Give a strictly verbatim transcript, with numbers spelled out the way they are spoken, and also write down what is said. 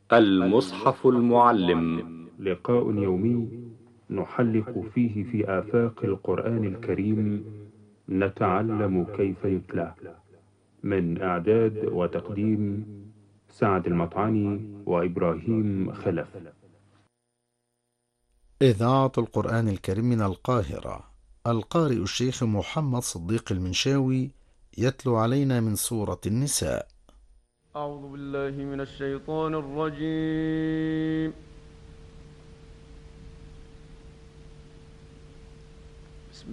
المصحف المعلم. لقاء يومي نحلق فيه في آفاق القرآن الكريم، نتعلم كيف يتلى. من إعداد وتقديم سعد المطعني وإبراهيم خلف. إذاعة القرآن الكريم من القاهرة. القارئ الشيخ محمد صديق المنشاوي يتلو علينا من سورة النساء. أعوذ بالله من الشيطان الرجيم.